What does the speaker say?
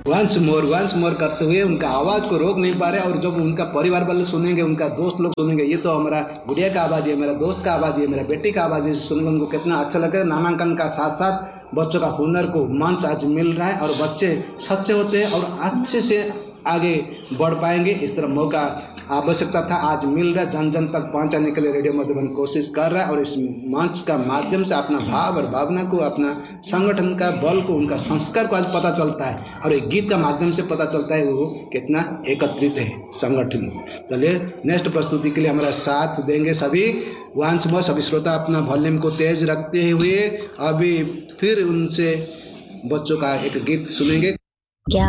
Once more करते हुए उनका आवाज़ को रोक नहीं पा रहे। और जब उनका परिवार वाले सुनेंगे, उनका दोस्त लोग सुनेंगे, ये तो हमारा गुड़िया का आवाज़ है, मेरा दोस्त का आवाज़ है, मेरा बेटी का आवाज़ है, सुनेंगे उनको कितना अच्छा लगेगा। नामांकन का साथ साथ बच्चों का हुनर को मंच आज मिल रहा है और बच्चे सच्चे होते हैं और अच्छे से आगे बढ़ पाएंगे। इस तरह मौका आवश्यकता था, आज मिल रहा है। जन जन तक पहुंचाने के लिए रेडियो मधुबन कोशिश कर रहा है और इस मंच का माध्यम से अपना भाव और भावना को, अपना संगठन का बल को, उनका संस्कार को आज पता चलता है और एक गीत का माध्यम से पता चलता है वो कितना एकत्रित है संगठन। चलिए नेक्स्ट प्रस्तुति के लिए हमारा साथ देंगे सभी वंस मोर। सभी श्रोता अपना वॉल्यूम को तेज रखते हुए अभी फिर उनसे बच्चों का एक गीत सुनेंगे।